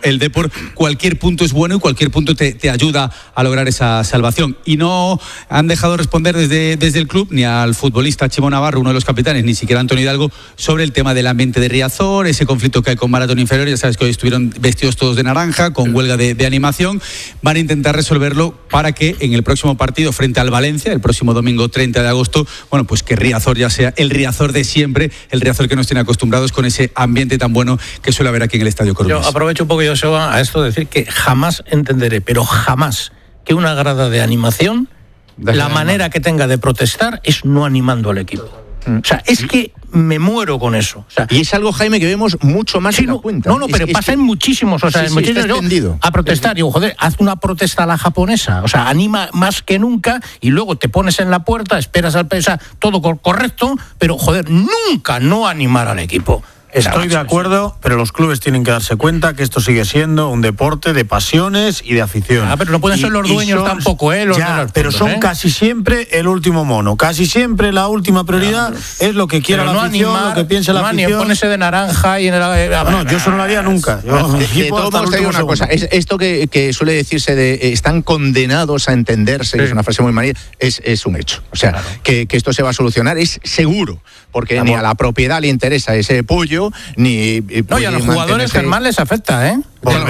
el Depor, cualquier punto es bueno y cualquier punto te ayuda a lograr esa salvación. Y no han dejado responder desde el club ni al futbolista Chimo Navarro, uno de los capitanes, ni siquiera Antonio Hidalgo, sobre el tema del ambiente de Riazor, ese conflicto que hay con Maratón Inferior. Ya sabes que hoy estuvieron vestidos todos de naranja, con huelga de animación. Van a intentar resolverlo para que en el próximo partido frente al Valencia, el próximo domingo 30 de agosto, bueno, pues que Riazor ya sea el Riazor de siempre, el Riazor que nos tiene acostumbrados con ese ambiente tan bueno que suele haber aquí en el Estadio Coruña. Yo aprovecho un poco, Joseba, a esto de decir que jamás entenderé, pero jamás, que una grada de animación, la manera que tenga de protestar es no animando al equipo. O sea, es que me muero con eso. O sea, y es algo, Jaime, que vemos mucho más en la cuenta. No, pero pasa en muchísimos. O sea, en muchísimos a protestar. Digo, joder, haz una protesta a la japonesa. O sea, anima más que nunca y luego te pones en la puerta, esperas al pesa, todo correcto, pero joder, nunca no animar al equipo. Estoy de acuerdo, pero los clubes tienen que darse cuenta que esto sigue siendo un deporte de pasiones y de afición. Pero no pueden ser los dueños tampoco, pero son casi siempre el último mono. Casi siempre la última prioridad es lo que quiera la afición, lo que piensa la afición. Ponerse de naranja y en no, yo eso no lo haría nunca. De todos modos, te digo una cosa. Esto que suele decirse de están condenados a entenderse, que es una frase muy manida, es un hecho. O sea, que esto se va a solucionar es seguro, porque ni a la propiedad le interesa ese pollo, ni y a los jugadores, Germán, les afecta, ¿eh?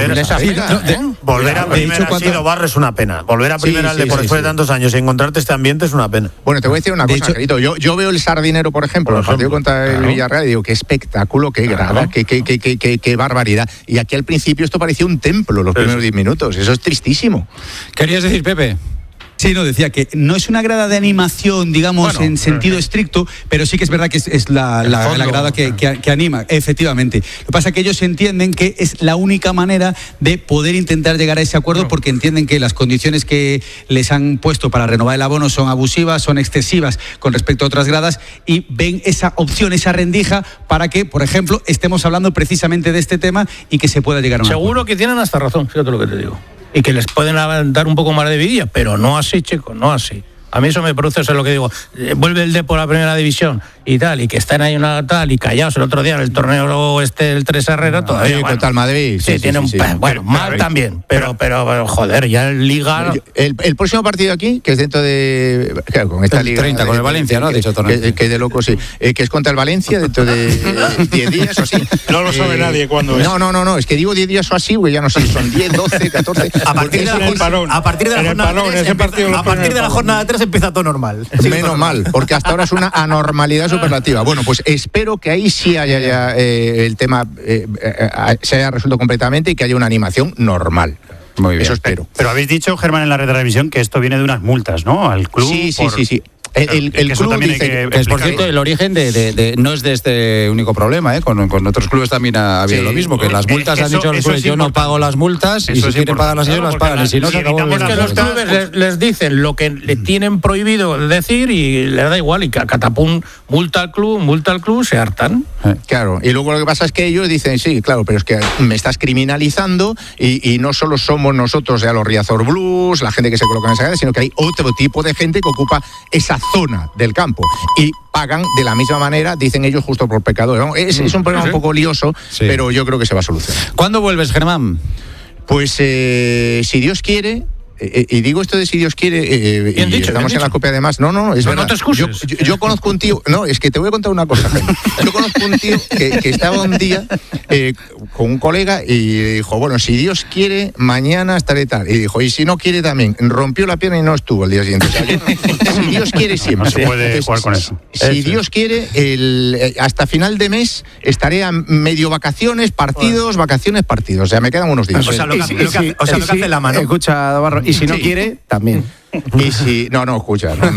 Volver a primera ha sido Barro, es una pena. Volver a primera al Depor después de tantos años y encontrarte este ambiente es una pena. Bueno, te voy a decir una cosa, Carito. Yo veo el Sardinero, por ejemplo, el partido contra el Villarreal, y digo, qué espectáculo, qué grada, qué barbaridad. Y aquí al principio esto parecía un templo los primeros 10 minutos. Eso es tristísimo. ¿Querías decir, Pepe? Sí, no, decía que no es una grada de animación, digamos, en sentido estricto, pero sí que es verdad que es la grada que anima, efectivamente. Lo que pasa es que ellos entienden que es la única manera de poder intentar llegar a ese acuerdo, porque entienden que las condiciones que les han puesto para renovar el abono son abusivas, son excesivas con respecto a otras gradas, y ven esa opción, esa rendija, para que, por ejemplo, estemos hablando precisamente de este tema y que se pueda llegar a un acuerdo. Seguro que tienen hasta razón, fíjate lo que te digo. Y que les pueden dar un poco más de vidilla, pero no así, chicos, no así. A mí eso me produce, eso es lo que digo. Vuelve el Depor a la primera división y tal, y que están ahí una tal y callados el otro día en el torneo el 3 Herrera todavía. Contra el Madrid. Sí, tiene un mal también, pero joder, ya en Liga. El próximo partido aquí, que es dentro de. Claro, con esta Liga. 30 con el Valencia, ¿no? Dicho torneo. Que de locos, sí. Que es contra el Valencia dentro de 10 días o así. No lo sabe nadie cuándo es. No, es que digo 10 días o así, porque ya no sé si son 10, 12, 14. A partir de la jornada 3 empieza todo normal. Menos mal, porque hasta ahora es una anormalidad superlativa. Bueno, pues espero que ahí sí haya ya el tema se haya resuelto completamente y que haya una animación normal. Muy bien. Eso espero. Pero habéis dicho, Germán, en la red de revisión que esto viene de unas multas, ¿no? Al club. Sí. El club dice que es, por cierto, el origen no es de este único problema, con otros clubes también ha habido lo mismo, que las multas han dicho a los clubes, yo no pago las multas, y si quieren pagar las ellos las pagan, y si no, se acabó. Es que los clubes les dicen lo que le tienen prohibido decir y les da igual, y que a catapum multa al club, se hartan. Claro, y luego lo que pasa es que ellos dicen, sí, claro, pero es que me estás criminalizando, y no solo somos nosotros, los Riazor Blues, la gente que se coloca en esa cadena, sino que hay otro tipo de gente que ocupa esa zona del campo y pagan de la misma manera, dicen ellos, justo por pecadores. Es un problema un poco lioso, pero yo creo que se va a solucionar. ¿Cuándo vuelves, Germán? Pues si Dios quiere. Y digo esto de si Dios quiere, bien dicho, estamos en la copia además. No, es verdad. No te excuses. Yo conozco un tío, es que te voy a contar una cosa, Jaime. Yo conozco un tío que estaba un día con un colega y dijo, bueno, si Dios quiere, mañana estaré tal. Y dijo, y si no quiere también, rompió la pierna y no estuvo el día siguiente. O sea, si Dios quiere, siempre. No se puede jugar con eso. Si Dios quiere, hasta final de mes estaré a medio vacaciones, partidos. O sea, me quedan unos días. O sea, lo que hace la mano. Escucha, Navarro, y si no quiere, también. Y si no, escucha, no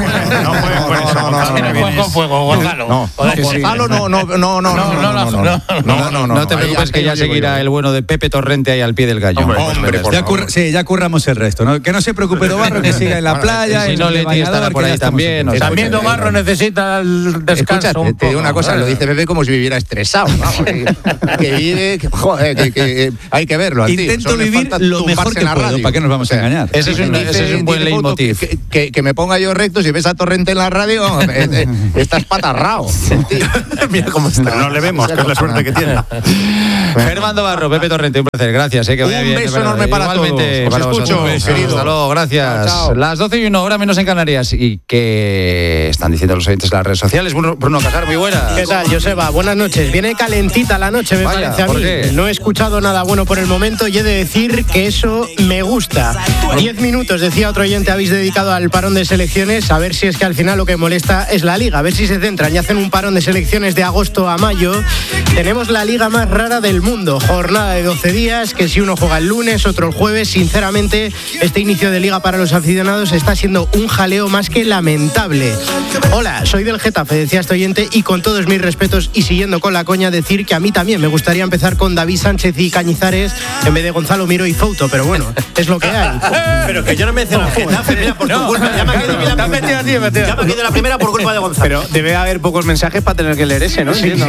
te preocupes, que ya seguirá el bueno de Pepe Torrente ahí al pie del gallo. Ya curramos el resto, ¿no? Que no se preocupe Dobarro, que siga en la playa, si no le estará por ahí también. También Dobarro necesita el descanso. Te digo una cosa, lo dice Pepe como si viviera estresado, que vive, joder, que hay que verlo. Intento vivir lo mejor que puedo, ¿para qué nos vamos a engañar? Ese es un buen el leitmotiv. Que me ponga yo recto, si ves a Torrente en la radio, estás patarrao. Mira cómo está. Pero no le vemos, que es la suerte que tiene. Fernando Barro, Pepe Torrente, un placer, gracias. Que vaya bien. Un beso enorme para igualmente, todos. Os escucho, querido. Hasta luego, gracias. Chao. Las 12:01, hora menos en Canarias. ¿Y qué están diciendo los oyentes en las redes sociales? Bruno Casar, muy buena. ¿Qué tal, Joseba? Buenas noches. Viene calentita la noche, me parece a mí. ¿por qué? No he escuchado nada bueno por el momento y he de decir que eso me gusta. 10 minutos, decía otro oyente, habéis dedicado al parón de selecciones. A ver si es que al final lo que molesta es la Liga. A ver si se centran y hacen un parón de selecciones de agosto a mayo. Tenemos la Liga más rara del mundo. Jornada de 12 días, que si uno juega el lunes, otro el jueves. Sinceramente, este inicio de Liga para los aficionados está siendo un jaleo más que lamentable. Hola, soy del Getafe, decía este oyente, y con todos mis respetos y siguiendo con la coña, decir que a mí también me gustaría empezar con David Sánchez y Cañizares en vez de Gonzalo Miró y Fouto, pero bueno, es lo que hay. Pero que yo no menciono al Getafe, mira, por tu culpa. Ya me ha quedado la primera por culpa de Gonzalo. Pero debe haber pocos mensajes para tener que leer ese, ¿no? Sí,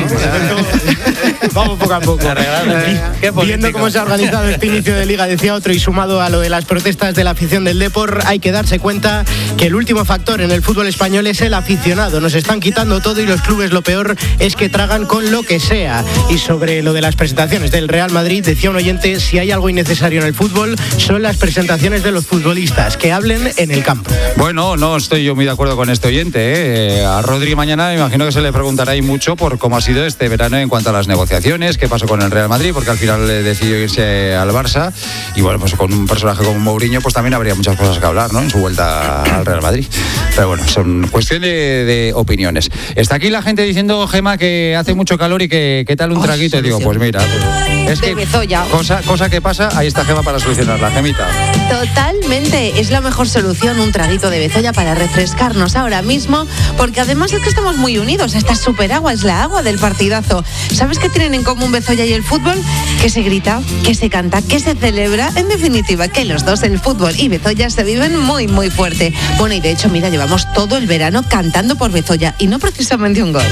vamos poco a poco. Viendo cómo se ha organizado este inicio de Liga, decía otro, y sumado a lo de las protestas de la afición del Depor, hay que darse cuenta que el último factor en el fútbol español es el aficionado. Nos están quitando todo y los clubes lo peor es que tragan con lo que sea. Y sobre lo de las presentaciones del Real Madrid, decía un oyente, si hay algo innecesario en el fútbol son las presentaciones de los futbolistas, que hablen en el campo. Bueno, no estoy yo muy de acuerdo con este oyente. A Rodri mañana me imagino que se le preguntará y mucho por cómo ha sido este verano en cuanto a las negociaciones, qué pasó con el Real Madrid, porque al final decidió irse al Barça. Y bueno, pues con un personaje como Mourinho, pues también habría muchas cosas que hablar, ¿no? En su vuelta al Real Madrid. Pero bueno, son cuestión de opiniones. Está aquí la gente diciendo, Gema, que hace mucho calor y que qué tal un traguito. Y digo, pues mira, es que cosa que pasa, ahí está Gema para solucionarla. Gemita. Totalmente, es la mejor solución, un traguito de bezoya para refrescarnos ahora mismo, porque además es que estamos muy unidos. Esta super agua es la agua del partidazo. ¿Sabes qué tienen en común bezoya y el fútbol? Que se grita, que se canta, que se celebra, en definitiva, que los dos, el fútbol y bezoya, se viven muy, muy fuerte. Bueno, y de hecho, mira, llevamos todo el verano cantando por bezoya y no precisamente un gol.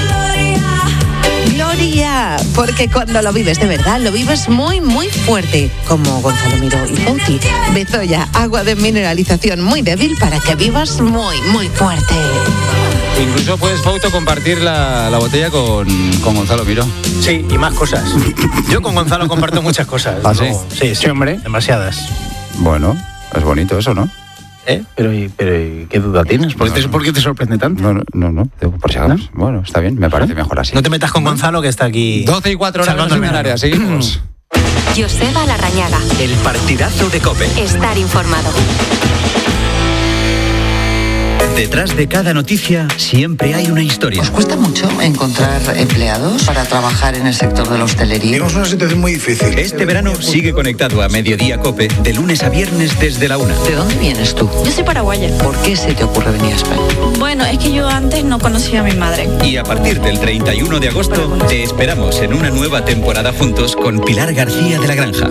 Gloria, porque cuando lo vives de verdad, lo vives muy, muy fuerte, como Gonzalo Miró y Fouti. Bezoya, agua de mineralización muy débil para que vivas muy, muy fuerte. Incluso puedes, Fouto, compartir la botella con Gonzalo Miró. Sí, y más cosas. Yo con Gonzalo comparto muchas cosas. ¿Ah, sí? Sí, hombre. Demasiadas. Bueno, es bonito eso, ¿no? Pero ¿qué duda tienes? ¿Por qué te sorprende tanto? No, por si acaso. ¿No? Bueno, está bien, me parece mejor así. No te metas con Gonzalo, que está aquí. 12:04 horas en Canarias, seguimos. Joseba Larrañaga. El partidazo de COPE. Estar informado. Detrás de cada noticia siempre hay una historia. ¿Os cuesta mucho encontrar empleados para trabajar en el sector de la hostelería? Tenemos una situación muy difícil. Este verano sigue conectado a Mediodía COPE de lunes a viernes desde la 1. ¿De dónde vienes tú? Yo soy paraguaya. ¿Por qué se te ocurre venir a España? Bueno, es que yo antes no conocía a mi madre. Y a partir del 31 de agosto te esperamos en una nueva temporada juntos con Pilar García de la Granja.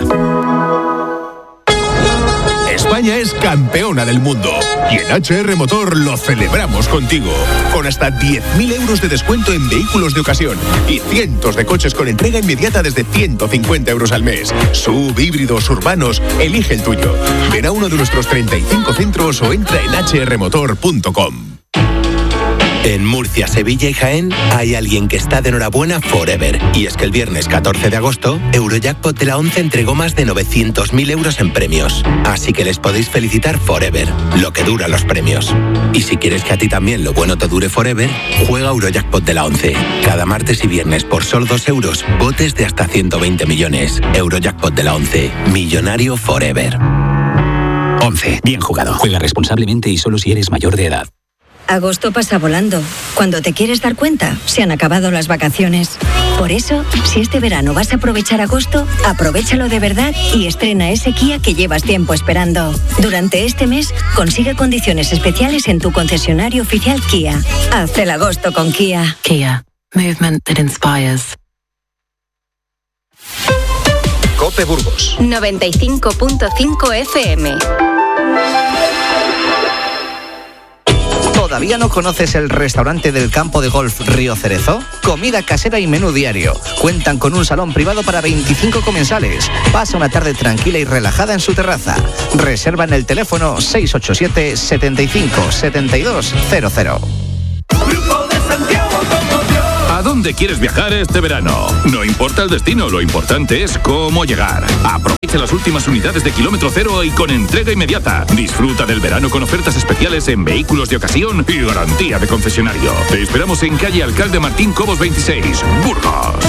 España es campeona del mundo y en HR Motor lo celebramos contigo. Con hasta 10.000 euros de descuento en vehículos de ocasión y cientos de coches con entrega inmediata desde 150 euros al mes. Sub, híbridos, urbanos, elige el tuyo. Ven a uno de nuestros 35 centros o entra en hrmotor.com. En Murcia, Sevilla y Jaén hay alguien que está de enhorabuena forever. Y es que el viernes 14 de agosto, Eurojackpot de la 11 entregó más de 900.000 euros en premios. Así que les podéis felicitar forever, lo que dura los premios. Y si quieres que a ti también lo bueno te dure forever, juega Eurojackpot de la 11. Cada martes y viernes por solo 2 euros, botes de hasta 120 millones. Eurojackpot de la 11, millonario forever. 11. Bien jugado. Juega responsablemente y solo si eres mayor de edad. Agosto pasa volando. Cuando te quieres dar cuenta, se han acabado las vacaciones. Por eso, si este verano vas a aprovechar agosto, aprovéchalo de verdad y estrena ese Kia que llevas tiempo esperando. Durante este mes, consigue condiciones especiales en tu concesionario oficial Kia. Haz el agosto con Kia. Kia. Movement that inspires. COPE Burgos 95.5 FM. ¿Todavía no conoces el restaurante del campo de golf Río Cerezo? Comida casera y menú diario. Cuentan con un salón privado para 25 comensales. Pasa una tarde tranquila y relajada en su terraza. Reserva en el teléfono 687 75 72 00. ¿A dónde quieres viajar este verano? No importa el destino, lo importante es cómo llegar. Aprovecha las últimas unidades de kilómetro cero y con entrega inmediata. Disfruta del verano con ofertas especiales en vehículos de ocasión y garantía de concesionario. Te esperamos en calle Alcalde Martín Cobos 26, Burgos.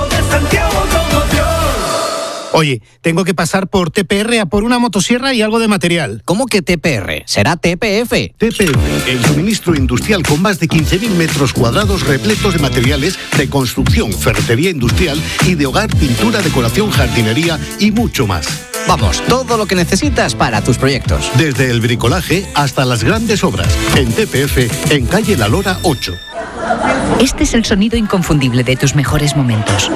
Oye, tengo que pasar por TPR a por una motosierra y algo de material. ¿Cómo que TPR? Será TPF. TPF, el suministro industrial con más de 15.000 metros cuadrados repletos de materiales de construcción, ferretería industrial y de hogar, pintura, decoración, jardinería y mucho más. Vamos, todo lo que necesitas para tus proyectos. Desde el bricolaje hasta las grandes obras. En TPF, en calle La Lora 8. Este es el sonido inconfundible de tus mejores momentos.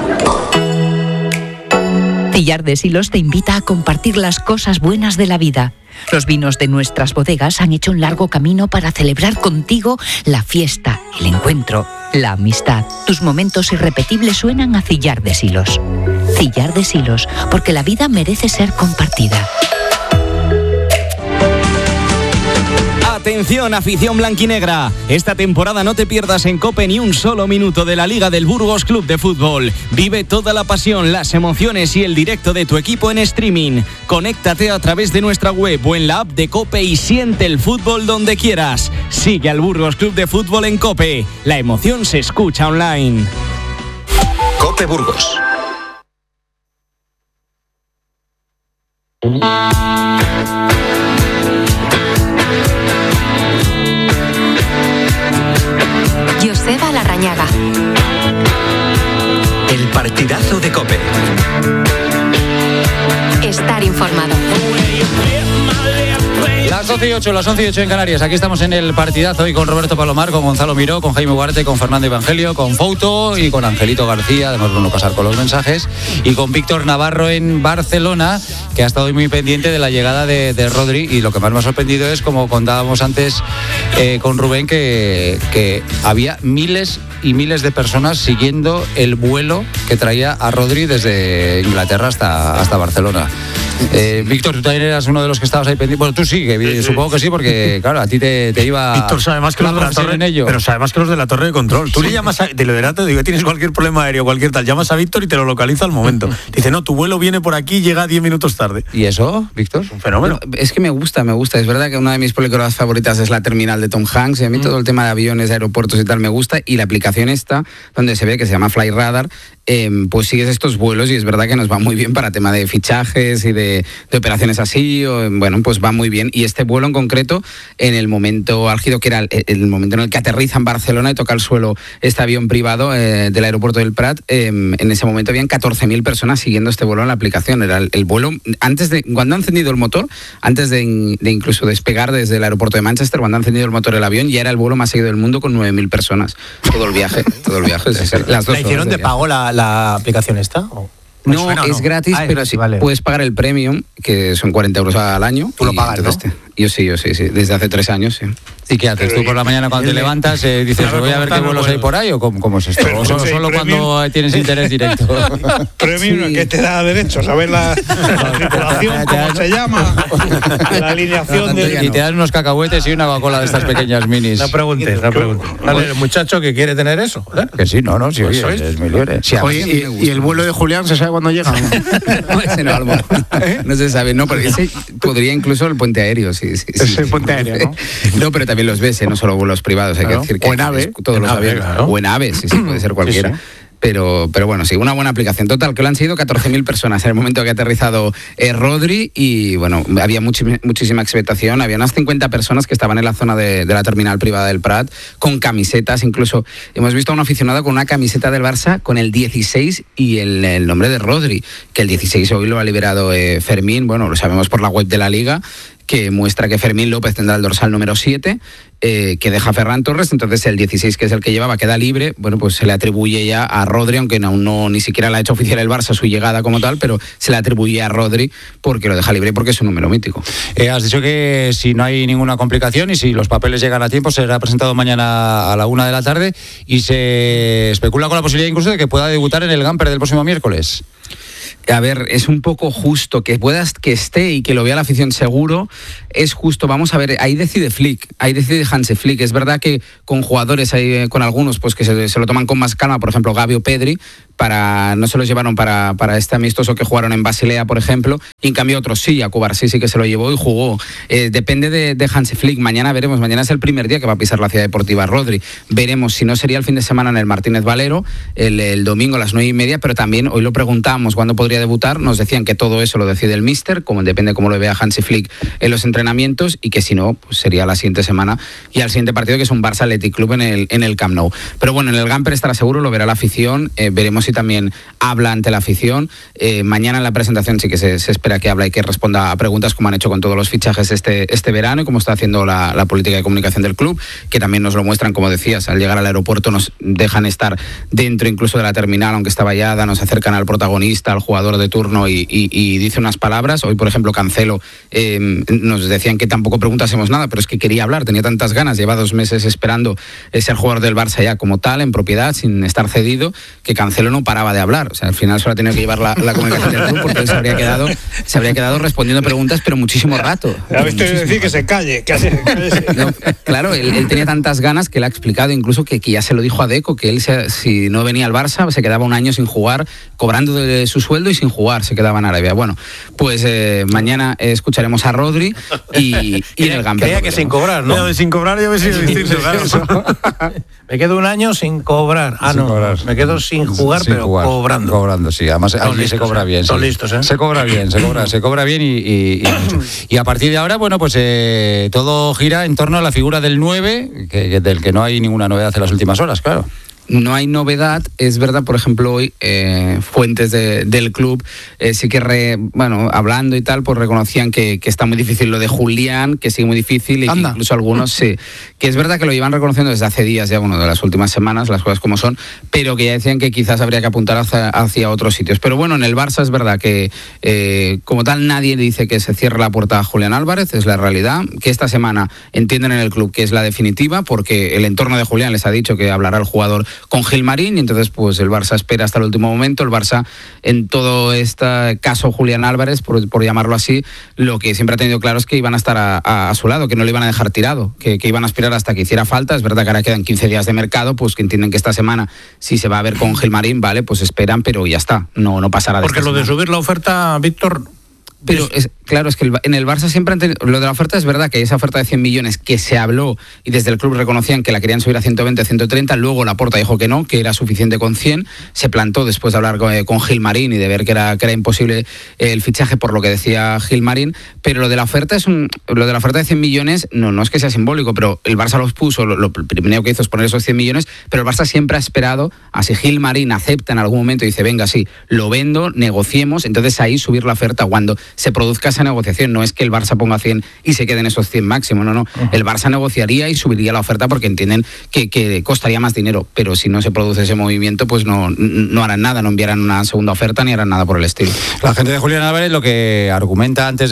Cillar de Silos te invita a compartir las cosas buenas de la vida. Los vinos de nuestras bodegas han hecho un largo camino para celebrar contigo la fiesta, el encuentro, la amistad. Tus momentos irrepetibles suenan a Cillar de Silos. Cillar de Silos, porque la vida merece ser compartida. Atención, afición blanquinegra. Esta temporada no te pierdas en COPE ni un solo minuto de la Liga del Burgos Club de Fútbol. Vive toda la pasión, las emociones y el directo de tu equipo en streaming. Conéctate a través de nuestra web o en la app de COPE y siente el fútbol donde quieras. Sigue al Burgos Club de Fútbol en COPE. La emoción se escucha online. COPE Burgos. Joseba Larrañaga. El partidazo de COPE. Estar informado. Las 12 y 8, las 11 y 8 en Canarias. Aquí estamos en el partidazo hoy con Roberto Palomar, con Gonzalo Miró, con Jaime Ugarte, con Fernando Evangelio, con Fouto y con Angelito García, además Bruno Casar con los mensajes, y con Víctor Navarro en Barcelona, que ha estado hoy muy pendiente de la llegada de Rodri. Y lo que más me ha sorprendido es, como contábamos antes con Rubén, que había miles y miles de personas siguiendo el vuelo que traía a Rodri desde Inglaterra hasta Barcelona. Víctor, tú también eras uno de los que estabas ahí pendiente. Bueno, tú sí, supongo que sí, porque claro, a ti te iba. Víctor sabe más que los de la torre, pero sabe más que los de la torre de control. Tú le llamas te lo delato, digo, tienes cualquier problema aéreo, cualquier tal, llamas a Víctor y te lo localiza al momento. Dice, no, tu vuelo viene por aquí, llega 10 minutos tarde. ¿Y eso, Víctor? Un fenómeno. Bueno, es que me gusta. Es verdad que una de mis películas favoritas es La Terminal de Tom Hanks, y a mí todo el tema de aviones, aeropuertos y tal me gusta, y la aplicación esta, donde se ve que se llama Fly Radar, pues sigues estos vuelos y es verdad que nos va muy bien para tema de fichajes y de operaciones así, bueno, pues va muy bien. Y este vuelo en concreto, en el momento álgido, que era el momento en el que aterriza en Barcelona y toca el suelo este avión privado del aeropuerto del Prat, en ese momento habían 14.000 personas siguiendo este vuelo en la aplicación. Era el vuelo, cuando ha encendido el motor, antes de incluso despegar desde el aeropuerto de Manchester, cuando ha encendido el motor del avión, ya era el vuelo más seguido del mundo con 9.000 personas. Todo el viaje. Las 2 ¿La hicieron de pago la aplicación esta? No, es gratis, pero sí, vale. Puedes pagar el premium, que son 40 euros al año. Tú lo pagas, ¿no? Yo sí, desde hace 3 años, sí. ¿Y qué haces? ¿Tú por la mañana cuando te levantas dices, voy a ver qué vuelos hay por ahí, o cómo es esto? ¿O solo cuando tienes interés directo? Premium, sí. ¿Qué te da derecho? ¿Sabes la tripulación, cómo se llama? La alineación y te dan unos cacahuetes y una Coca-Cola de estas pequeñas minis. No preguntes. Dale, el muchacho que quiere tener eso. ¿verdad? Que sí, sí, pues oye, es muy libre. Sí, oye, ¿y el vuelo de Julián se sabe cuándo llega? No se sabe, no, porque ese podría incluso el puente aéreo, sí. Es el puente aéreo, ¿no? No, pero también los ves, no solo vuelos privados, hay que decir que o en AVE, todos los aviones, claro. O en AVE, sí, puede ser cualquiera. Sí. Pero bueno, sí, una buena aplicación. Total, que lo han sido 14.000 personas en el momento que ha aterrizado Rodri, y bueno, había muchísima expectación. Había unas 50 personas que estaban en la zona de la terminal privada del Prat, con camisetas. Incluso hemos visto a un aficionado con una camiseta del Barça con el 16 y el nombre de Rodri, que el 16 hoy lo ha liberado Fermín. Bueno, lo sabemos por la web de la Liga, que muestra que Fermín López tendrá el dorsal número 7, que deja a Ferran Torres, entonces el 16, que es el que llevaba, queda libre. Bueno, pues se le atribuye ya a Rodri, aunque aún no ni siquiera la ha hecho oficial el Barça su llegada como tal, pero se le atribuye a Rodri porque lo deja libre, porque es un número mítico. Has dicho que si no hay ninguna complicación y si los papeles llegan a tiempo, será presentado mañana a la 1 de la tarde, y se especula con la posibilidad incluso de que pueda debutar en el Gamper del próximo miércoles. A ver, es un poco justo que esté y que lo vea la afición, seguro, es justo. Vamos a ver, ahí decide Flick, ahí decide Hansi Flick. Es verdad que con jugadores, con algunos pues que se lo toman con más calma, por ejemplo Gavi o Pedri, no se los llevaron para este amistoso que jugaron en Basilea, por ejemplo, y en cambio otros sí, a Cubarsí sí que se lo llevó y jugó. Depende de Hansi Flick. Mañana veremos, mañana es el primer día que va a pisar la Ciudad Deportiva Rodri. Veremos si no sería el fin de semana en el Martínez Valero, el domingo a las 9:30, pero también hoy lo preguntamos cuándo podría debutar. Nos decían que todo eso lo decide el míster, como depende cómo lo vea Hansi Flick en los entrenamientos, y que si no, pues sería la siguiente semana y al siguiente partido, que es un Barça Athletic Club en el Camp Nou. Pero bueno, en el Gamper estará seguro, lo verá la afición. Veremos si también habla ante la afición. Mañana en la presentación sí que se espera que hable y que responda a preguntas, como han hecho con todos los fichajes este verano y como está haciendo la política de comunicación del club, que también nos lo muestran, como decías, al llegar al aeropuerto nos dejan estar dentro incluso de la terminal, aunque está vallada, nos acercan al protagonista, al jugador de turno, y dice unas palabras. Hoy, por ejemplo, Cancelo, nos decían que tampoco preguntásemos nada, pero es que quería hablar, tenía tantas ganas, lleva 2 meses esperando ser jugador del Barça ya como tal, en propiedad, sin estar cedido, que Cancelo no paraba de hablar. O sea, al final solo ha tenido que llevar la comunicación del club, porque él se habría quedado respondiendo preguntas, pero muchísimo rato. ¿Has visto decir que se calle? No, claro, él tenía tantas ganas que le ha explicado incluso que ya se lo dijo a Deco, que él si no venía al Barça se quedaba 1 año sin jugar, cobrando de su sueldo y sin jugar, se quedaba en Arabia. Bueno, pues mañana escucharemos a Rodri y en el Gamper. Creía que sin cobrar, ¿no? Sin cobrar yo me sigo distinto, claro. Me quedo 1 año sin cobrar. Me quedo sin jugar, pero cobrando. Cobrando, sí. Además, allí se cobra bien. Son listos, ¿eh? Se cobra bien y mucho. Y a partir de ahora, bueno, pues todo gira en torno a la figura del 9, del que no hay ninguna novedad en las últimas horas, claro. No hay novedad, es verdad, por ejemplo, hoy fuentes del club sí que, hablando y tal, pues reconocían que está muy difícil lo de Julián, que sigue muy difícil, y que incluso algunos sí, que es verdad que lo llevan reconociendo desde hace días ya, de las últimas semanas, las cosas como son, pero que ya decían que quizás habría que apuntar hacia otros sitios. Pero bueno, en el Barça es verdad que como tal nadie dice que se cierre la puerta a Julián Álvarez, es la realidad, que esta semana entienden en el club que es la definitiva, porque el entorno de Julián les ha dicho que hablará el jugador con Gilmarín, y entonces pues el Barça espera hasta el último momento. El Barça, en todo este caso Julián Álvarez, por llamarlo así, lo que siempre ha tenido claro es que iban a estar a su lado, que no le iban a dejar tirado, que iban a esperar hasta que hiciera falta. Es verdad que ahora quedan 15 días de mercado, pues que entienden que esta semana si se va a ver con Gilmarín, vale, pues esperan, pero ya está, no pasará de porque lo de subir la oferta, Víctor... Pero claro, es que en el Barça siempre lo de la oferta es verdad, que esa oferta de 100 millones que se habló y desde el club reconocían que la querían subir a 120, 130, luego Laporta dijo que no, que era suficiente con 100, se plantó después de hablar con Gilmarín y de ver que era imposible el fichaje por lo que decía Gilmarín, pero lo de la oferta de 100 millones no es que sea simbólico, pero el Barça los puso, lo primero que hizo es poner esos 100 millones, pero el Barça siempre ha esperado a si Gilmarín acepta en algún momento y dice, venga, sí, lo vendo, negociemos, entonces ahí subir la oferta cuando se produzca esa negociación. No es que el Barça ponga 100 y se queden esos 100 máximo, no. El Barça negociaría y subiría la oferta porque entienden que costaría más dinero, pero si no se produce ese movimiento, pues no harán nada, no enviarán una segunda oferta ni harán nada por el estilo. La gente de Julián Álvarez lo que argumenta antes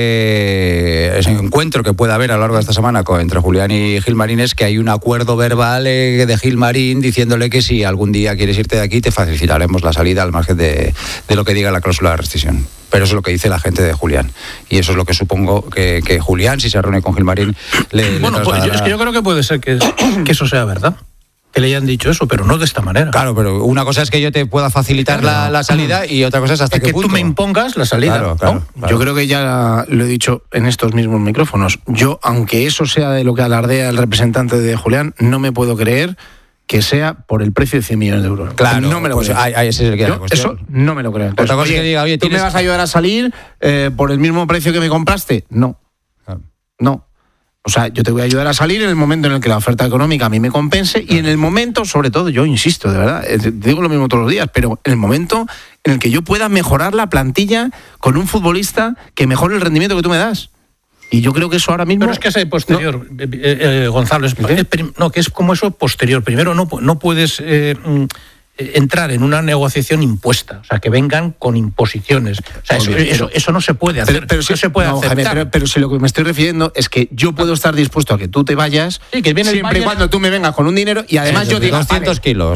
de ese encuentro que pueda haber a lo largo de esta semana entre Julián y Gilmarín es que hay un acuerdo verbal de Gilmarín diciéndole que si algún día quieres irte de aquí te facilitaremos la salida al margen de lo que diga la cláusula de rescisión. Pero eso es lo que dice la gente de Julián. Y eso es lo que supongo que Julián, si se reúne con Gilmarín, le trasladará. Pues yo creo que puede ser que eso sea verdad. Que le hayan dicho eso, pero no de esta manera. Claro, pero una cosa es que yo te pueda facilitar la salida y otra cosa es hasta qué punto. Que tú me impongas la salida. Claro. Yo creo que ya lo he dicho en estos mismos micrófonos. Yo, aunque eso sea de lo que alardea el representante de Julián, no me puedo creer que sea por el precio de 100 millones de euros. Claro, no me lo creo. Ese es el que la cuestión. Eso no me lo creo. Entonces, otra cosa es que diga, ¿tú me vas a ayudar a salir por el mismo precio que me compraste? No. No. O sea, yo te voy a ayudar a salir en el momento en el que la oferta económica a mí me compense y en el momento, sobre todo, yo insisto, de verdad, digo lo mismo todos los días, pero en el momento en el que yo pueda mejorar la plantilla con un futbolista que mejore el rendimiento que tú me das. Y yo creo que eso ahora mismo... Pero es que es posterior, Gonzalo. Que es como eso posterior. Primero no puedes entrar en una negociación impuesta, o sea, que vengan con imposiciones. O sea, eso no se puede hacer. Pero sí se puede aceptar. Jaime, pero si lo que me estoy refiriendo es que yo puedo estar dispuesto a que tú te vayas, siempre y cuando tú me vengas con un dinero y además yo diga 200 kilos.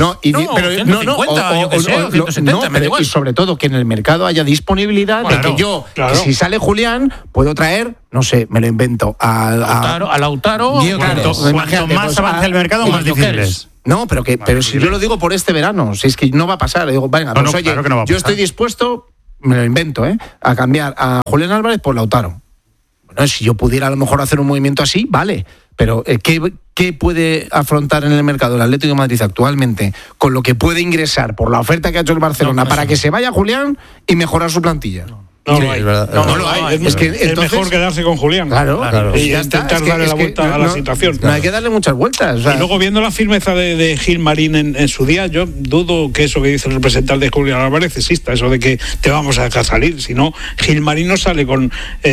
Y sobre todo que en el mercado haya disponibilidad de que yo, que si sale Julián, puedo traer, no sé, me lo invento, a Lautaro. Cuanto más avance el mercado, más difícil es. No, pero si yo lo digo por este verano, si es que no va a pasar, digo, venga, pues oye, yo estoy dispuesto, me lo invento, a cambiar a Julián Álvarez por Lautaro. Bueno, si yo pudiera a lo mejor hacer un movimiento así, vale, pero ¿qué puede afrontar en el mercado el Atlético de Madrid actualmente con lo que puede ingresar por la oferta que ha hecho el Barcelona para que se vaya Julián y mejorar su plantilla? No lo hay. No lo hay. Es mejor quedarse con Julián. Claro. Y intentar darle la vuelta a la situación. No hay que darle muchas vueltas. Y luego, viendo la firmeza de Gilmarín en su día, yo dudo que eso que dice el representante de Julián Álvarez exista, eso de que te vamos a dejar salir. Si no, Gilmarín no sale con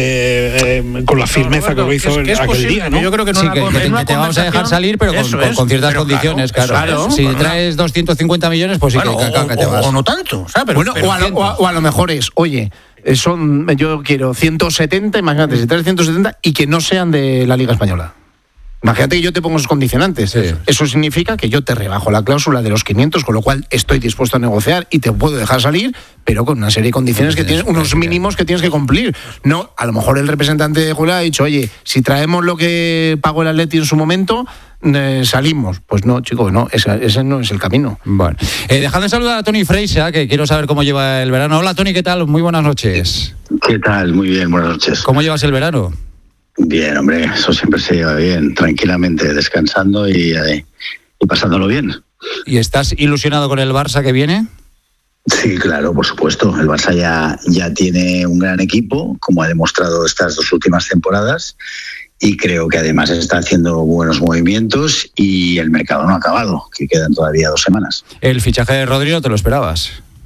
la firmeza que lo hizo aquel día, ¿no? Yo creo que que te vamos a dejar salir, pero con ciertas condiciones, claro. Si traes 250 millones, pues sí que te vas. O no tanto, ¿sabes? O a lo mejor es, oye, yo quiero 170, imagínate, si traes 170 y que no sean de la Liga Española. Imagínate que yo te pongo esos condicionantes. Sí. Eso significa que yo te rebajo la cláusula de los 500, con lo cual estoy dispuesto a negociar y te puedo dejar salir, pero con una serie de condiciones que tienes, unos mínimos que tienes que cumplir. No, a lo mejor el representante de Julián ha dicho, oye, si traemos lo que pagó el Atleti en su momento, salimos. Pues no, chicos, no, ese no es el camino. Bueno, dejad de saludar a Toni Freixa, que quiero saber cómo lleva el verano. Hola, Toni, ¿qué tal? Muy buenas noches. ¿Qué tal? Muy bien, buenas noches. ¿Cómo llevas el verano? Bien, hombre, eso siempre se lleva bien, tranquilamente, descansando y pasándolo bien. ¿Y estás ilusionado con el Barça que viene? Sí, claro, por supuesto. El Barça ya tiene un gran equipo, como ha demostrado estas 2 últimas temporadas, y creo que además está haciendo buenos movimientos y el mercado no ha acabado, que quedan todavía 2 semanas. ¿El fichaje de Rodri no te lo esperabas?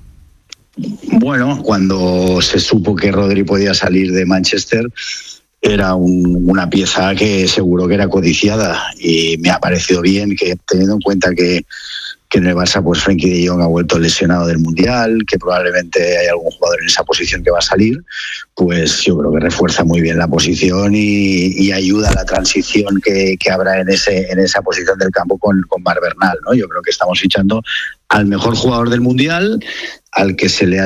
Bueno, cuando se supo que Rodri podía salir de Manchester, era una pieza que seguro que era codiciada, y me ha parecido bien que, teniendo en cuenta que en el Barça pues Frenkie de Jong ha vuelto lesionado del Mundial, que probablemente hay algún jugador en esa posición que va a salir, pues yo creo que refuerza muy bien la posición y ayuda a la transición que habrá en esa posición del campo con Marc Bernal, ¿no? Yo creo que estamos fichando al mejor jugador del Mundial, al que se le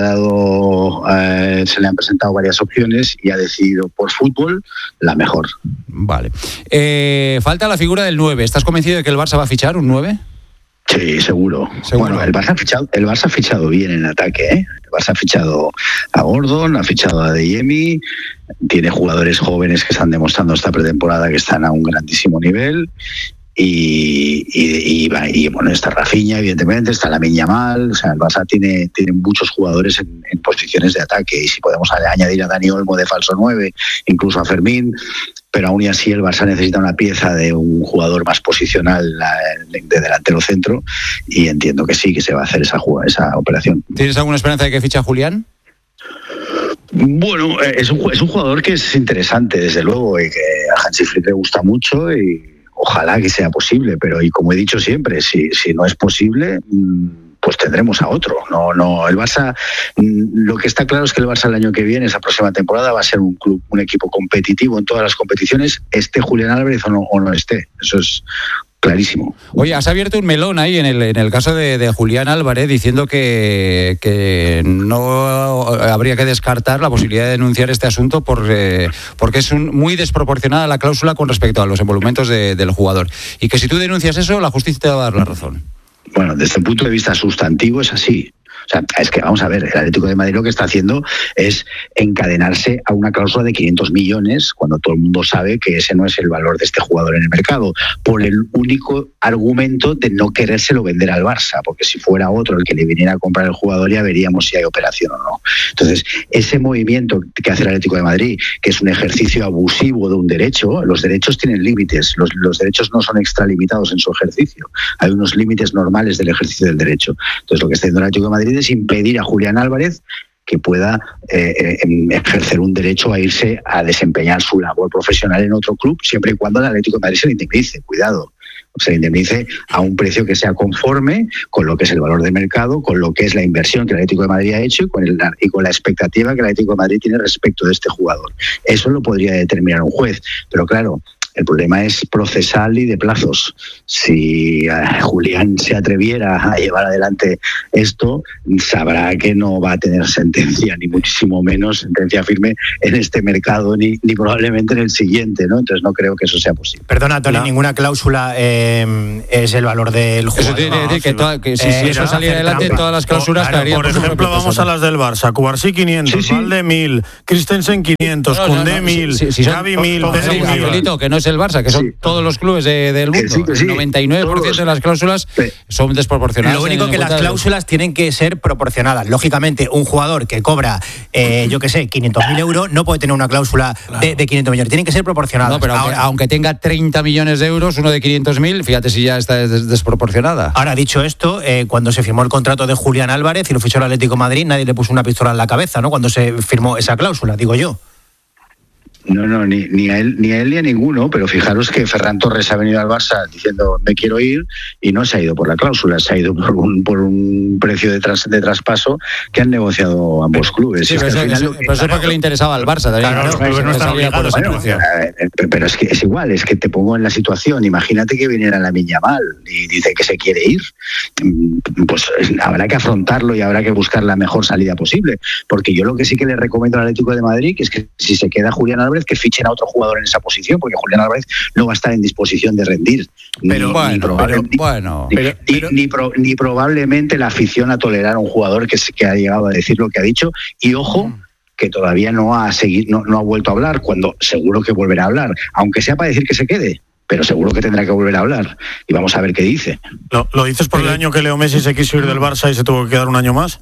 han presentado varias opciones y ha decidido por fútbol la mejor. Vale. Falta la figura del 9. ¿Estás convencido de que el Barça va a fichar un 9? Sí, seguro. Bueno, el Barça ha fichado bien en ataque, ¿eh? El Barça ha fichado a Gordon, ha fichado a Adeyemi, tiene jugadores jóvenes que están demostrando esta pretemporada que están a un grandísimo nivel. Y bueno, está Rafinha, evidentemente, está Lamine Yamal. O sea, el Barça tiene muchos jugadores en posiciones de ataque, y si podemos añadir a Dani Olmo de falso 9, incluso a Fermín, pero aún y así el Barça necesita una pieza de un jugador más posicional de delantero centro, y entiendo que sí, que se va a hacer esa operación. ¿Tienes alguna esperanza de que ficha Julián? Bueno, es un jugador que es interesante, desde luego, y que a Hansi Flick le gusta mucho, y ojalá que sea posible, pero y como he dicho siempre, si no es posible, pues tendremos a otro. No, el Barça, lo que está claro es que el Barça el año que viene, esa próxima temporada, va a ser un equipo competitivo en todas las competiciones, esté Julián Álvarez o no esté. Eso es clarísimo. Oye, has abierto un melón ahí en el caso de Julián Álvarez, diciendo que no habría que descartar la posibilidad de denunciar este asunto porque es muy desproporcionada la cláusula con respecto a los emolumentos del jugador, y que si tú denuncias eso, la justicia te va a dar la razón. Bueno, desde el punto de vista sustantivo es así. O sea, es que vamos a ver, el Atlético de Madrid lo que está haciendo es encadenarse a una cláusula de 500 millones cuando todo el mundo sabe que ese no es el valor de este jugador en el mercado, por el único argumento de no querérselo vender al Barça, porque si fuera otro el que le viniera a comprar el jugador ya veríamos si hay operación o no. Entonces, ese movimiento que hace el Atlético de Madrid, que es un ejercicio abusivo de un derecho, los derechos tienen límites, los derechos no son extralimitados en su ejercicio, hay unos límites normales del ejercicio del derecho. Entonces, lo que está haciendo el Atlético de Madrid es impedir a Julián Álvarez que pueda ejercer un derecho a irse a desempeñar su labor profesional en otro club, siempre y cuando el Atlético de Madrid se le indemnice, cuidado. Se le indemnice a un precio que sea conforme con lo que es el valor de mercado, con lo que es la inversión que el Atlético de Madrid ha hecho y con la expectativa que el Atlético de Madrid tiene respecto de este jugador. Eso lo podría determinar un juez, pero claro, el problema es procesal y de plazos. Si Julián se atreviera a llevar adelante esto, sabrá que no va a tener sentencia, ni muchísimo menos sentencia firme en este mercado, ni probablemente en el siguiente, ¿no? Entonces no creo que eso sea posible. Perdona, Tony, ninguna cláusula es el valor del jugador. Eso tiene que decir que si eso saliera adelante, todas las cláusulas caerían. Por ejemplo, vamos a las del Barça. Cubarsí 500, Valde 1000, Christensen 500, Koundé 1000, Xavi 1000, Pedri 1000. Que no es el Barça, que son todos los clubes del mundo. El 99% de las cláusulas son desproporcionadas. Lo único que las cláusulas tienen que ser proporcionadas. Lógicamente, un jugador que cobra, 500.000 euros, no puede tener una cláusula de 500 millones. Tienen que ser proporcionadas. No, pero aunque tenga 30 millones de euros, uno de 500.000, fíjate si ya está desproporcionada. Ahora, dicho esto, cuando se firmó el contrato de Julián Álvarez y lo fichó el Atlético de Madrid, nadie le puso una pistola en la cabeza, ¿no? Cuando se firmó esa cláusula, digo yo. No, ni a él ni a ninguno, pero fijaros que Ferran Torres ha venido al Barça diciendo me quiero ir y no se ha ido por la cláusula, se ha ido por un precio de traspaso que han negociado ambos clubes. Sí, pero eso es porque le interesaba al Barça también. Claro, los clubes no están obligados. Pero es que es igual, es que te pongo en la situación, imagínate que viniera Lamine Yamal y dice que se quiere ir, pues habrá que afrontarlo y habrá que buscar la mejor salida posible, porque yo lo que sí que le recomiendo al Atlético de Madrid que es que si se queda Julián Álvarez, que fichen a otro jugador en esa posición, porque Julián Álvarez no va a estar en disposición de rendir. Ni probablemente la afición a tolerar a un jugador que ha llegado a decir lo que ha dicho, y ojo, que todavía no ha vuelto a hablar, cuando seguro que volverá a hablar, aunque sea para decir que se quede, pero seguro que tendrá que volver a hablar, y vamos a ver qué dice. ¿Lo dices por el año que Leo Messi se quiso ir del Barça y se tuvo que quedar un año más?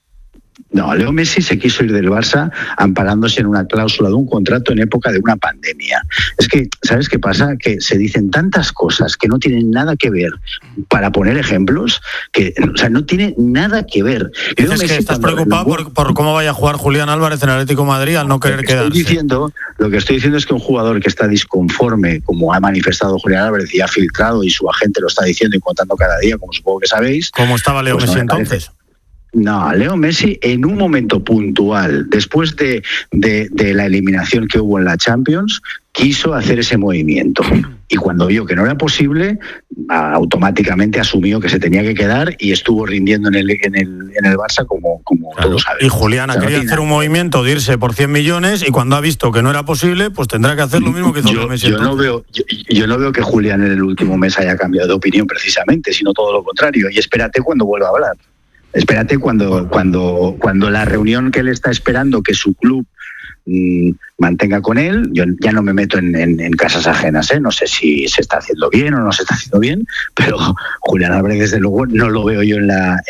No, Leo Messi se quiso ir del Barça amparándose en una cláusula de un contrato en época de una pandemia. Es que, ¿sabes qué pasa? Que se dicen tantas cosas que no tienen nada que ver, para poner ejemplos, que, o sea, no tiene nada que ver. Dices que estás preocupado por cómo vaya a jugar Julián Álvarez en el Atlético de Madrid al no querer quedarse. Lo que estoy diciendo es que un jugador que está disconforme, como ha manifestado Julián Álvarez y ha filtrado, y su agente lo está diciendo y contando cada día, como supongo que sabéis. ¿Cómo estaba Leo Messi entonces? No, Leo Messi en un momento puntual, después de la eliminación que hubo en la Champions, quiso hacer ese movimiento. Y cuando vio que no era posible, automáticamente asumió que se tenía que quedar y estuvo rindiendo en el Barça como claro, todos saben. Y Julián ha querido hacer un movimiento de irse por 100 millones y cuando ha visto que no era posible, pues tendrá que hacer lo mismo que hizo Leo Messi. Yo no veo que Julián en el último mes haya cambiado de opinión precisamente, sino todo lo contrario. Y espérate cuando vuelva a hablar. Espérate cuando la reunión que él está esperando que su club mantenga con él, yo ya no me meto en casas ajenas, no sé si se está haciendo bien o no se está haciendo bien, pero Julián Álvarez desde luego no lo veo yo